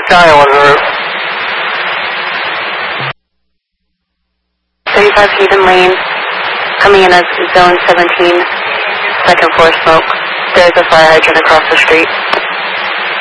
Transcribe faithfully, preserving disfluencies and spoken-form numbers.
Charlie one hundred. thirty-five Haven Lane, coming in as zone seventeen, second floor smoke. There's a fire hydrant across the street.